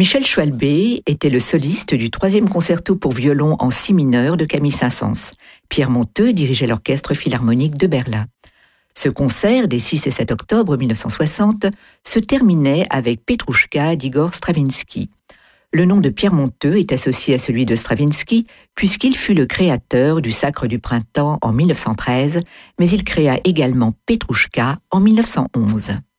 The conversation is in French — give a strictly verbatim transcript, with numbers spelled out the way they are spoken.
Michel Schwalbe était le soliste du troisième concerto pour violon en si mineur de Camille Saint-Saëns. Pierre Monteux dirigeait l'orchestre philharmonique de Berlin. Ce concert des six et sept octobre mille neuf cent soixante se terminait avec Petrouchka d'Igor Stravinsky. Le nom de Pierre Monteux est associé à celui de Stravinsky puisqu'il fut le créateur du Sacre du Printemps en mille neuf cent treize, mais il créa également Petrouchka en mille neuf cent onze.